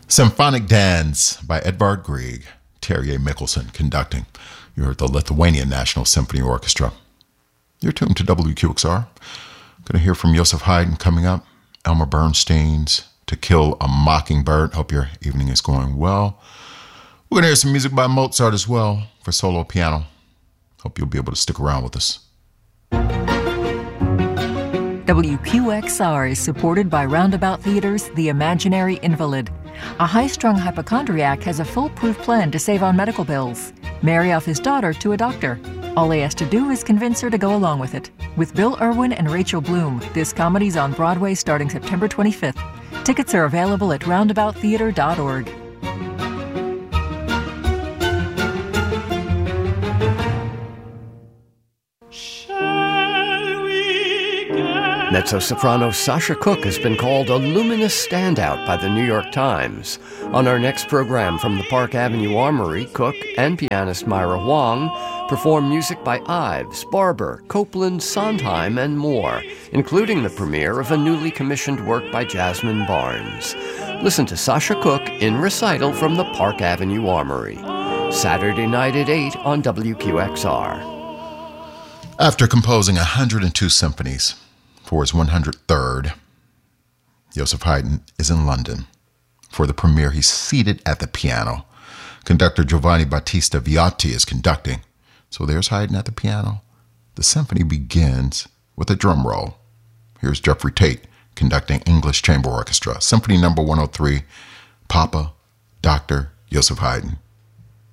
Symphonic Dance by Edvard Grieg, Terje Mikkelsen conducting. You heard the Lithuanian National Symphony Orchestra. You're tuned to WQXR. Going to hear from Joseph Haydn coming up. Elmer Bernstein's To Kill a Mockingbird. Hope your evening is going well. We're going to hear some music by Mozart as well for solo piano. Hope you'll be able to stick around with us. WQXR is supported by Roundabout Theater's The Imaginary Invalid. A high-strung hypochondriac has a foolproof plan to save on medical bills. Marry off his daughter to a doctor. All he has to do is convince her to go along with it. With Bill Irwin and Rachel Bloom, this comedy's on Broadway starting September 25th. Tickets are available at roundabouttheater.org. Mezzo-soprano Sasha Cooke has been called a luminous standout by the New York Times. On our next program from the Park Avenue Armory, Cooke and pianist Myra Huang perform music by Ives, Barber, Copland, Sondheim, and more, including the premiere of a newly commissioned work by Jasmine Barnes. Listen to Sasha Cooke in recital from the Park Avenue Armory. Saturday night at 8 on WQXR. After composing 102 symphonies, for his 103rd, Joseph Haydn is in London. For the premiere, he's seated at the piano. Conductor Giovanni Battista Viotti is conducting. So there's Haydn at the piano. The symphony begins with a drum roll. Here's Jeffrey Tate conducting English Chamber Orchestra, Symphony No. 103, Papa, Dr. Joseph Haydn.